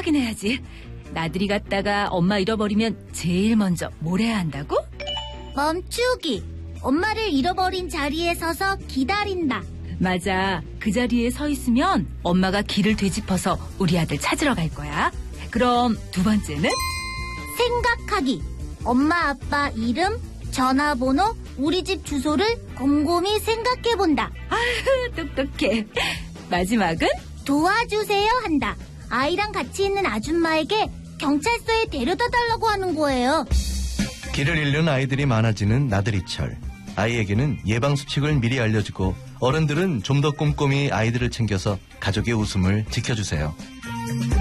확인해야지. 나들이 갔다가 엄마 잃어버리면 제일 먼저 뭘 해야 한다고? 멈추기. 엄마를 잃어버린 자리에 서서 기다린다. 맞아. 그 자리에 서 있으면 엄마가 길을 되짚어서 우리 아들 찾으러 갈 거야. 그럼 두 번째는? 생각하기. 엄마 아빠 이름, 전화번호, 우리 집 주소를 곰곰이 생각해본다. 아휴, 똑똑해. 마지막은? 도와주세요 한다. 아이랑 같이 있는 아줌마에게 경찰서에 데려다 달라고 하는 거예요. 길을 잃는 아이들이 많아지는 나들이철. 아이에게는 예방수칙을 미리 알려주고 어른들은 좀 더 꼼꼼히 아이들을 챙겨서 가족의 웃음을 지켜주세요.